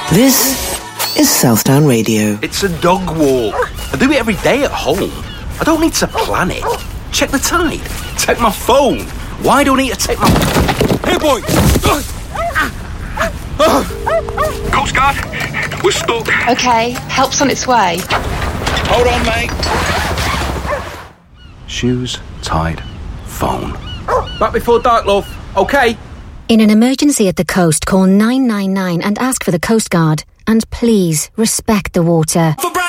This is Southdown Radio. It's a dog walk. I do it every day at home. I don't need to plan it. Check the tide. Take my phone. Why don't I need to take my... Hey, boy! Coast Guard, we're stuck. OK, help's on its way. Hold on, mate. Shoes, tide, phone. Back before dark, love. OK? In an emergency at the coast, call 999 and ask for the Coast Guard. And please, respect the water. For